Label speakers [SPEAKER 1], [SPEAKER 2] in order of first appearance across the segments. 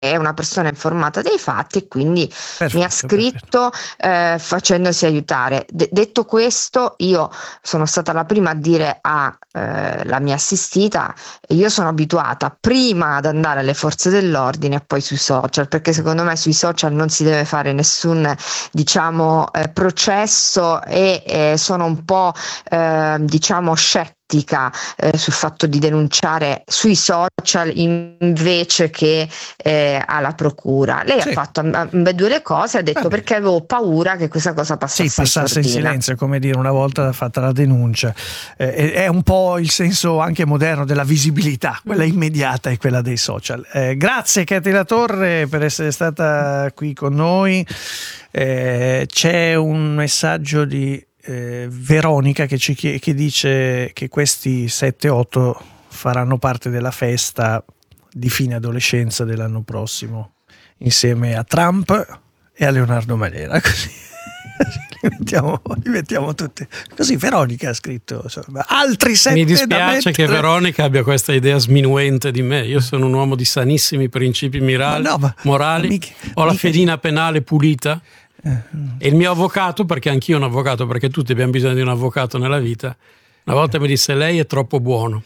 [SPEAKER 1] è una persona informata dei fatti e quindi
[SPEAKER 2] Perfetto,
[SPEAKER 1] mi ha scritto facendosi aiutare. Detto questo, io sono stata la prima a dire alla mia assistita: io sono abituata prima ad andare alle forze dell'ordine e poi sui social, perché secondo me sui social non si deve fare nessun, diciamo, processo, e sono un po' diciamo scettica sul fatto di denunciare sui social invece che alla procura. Lei
[SPEAKER 2] Sì.
[SPEAKER 1] ha fatto ambedue le cose, ha detto, perché avevo paura che questa cosa passasse,
[SPEAKER 2] Sì, passasse in
[SPEAKER 1] sordina.
[SPEAKER 2] silenzio, come dire, una volta fatta la denuncia. È un po' il senso anche moderno della visibilità, quella immediata e quella dei social. Grazie Katy Latorre per essere stata qui con noi. C'è un messaggio di Veronica che dice che questi 7-8 faranno parte della festa di fine adolescenza dell'anno prossimo, insieme a Trump e a Leonardo Malera, così li mettiamo tutti. Così Veronica ha scritto, insomma, altri 7
[SPEAKER 3] Mi dispiace che Veronica abbia questa idea sminuente di me. Io sono un uomo di sanissimi principi morali, ho la fedina penale pulita. E il mio avvocato, perché anch'io un avvocato, perché tutti abbiamo bisogno di un avvocato nella vita, una volta mi disse: lei è troppo buono.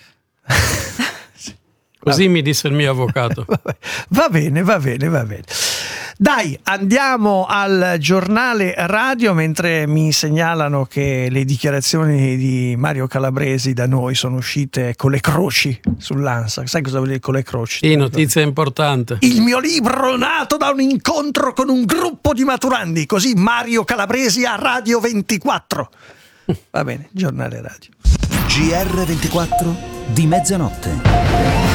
[SPEAKER 3] Così mi disse il mio avvocato.
[SPEAKER 2] Va bene. Dai, andiamo al giornale radio, mentre mi segnalano che le dichiarazioni di Mario Calabresi da noi sono uscite con le croci sull'ANSA. Sai cosa vuol dire con le croci?
[SPEAKER 3] Sì, notizia importante.
[SPEAKER 2] Il mio libro nato da un incontro con un gruppo di maturandi, così Mario Calabresi a Radio 24. Va bene, giornale radio.
[SPEAKER 4] GR24 di mezzanotte.